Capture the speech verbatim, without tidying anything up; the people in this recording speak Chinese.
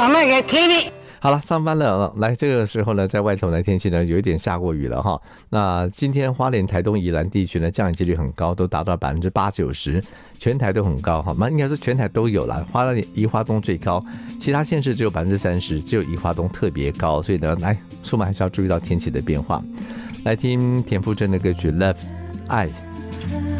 我们给听你。 好了，上班了。来，这个时候呢，在外头呢，天气呢有一点下过雨了哈。那今天花莲、台东、宜兰地区呢，降雨几率很高，都达到百分之八九十，全台都很高哈。那应该说全台都有了，花莲、宜花东最高，其他县市只有百分之三十，只有宜花东特别高。所以呢，来出门还是要注意到天气的变化。来听田馥甄的歌曲《Love 爱》。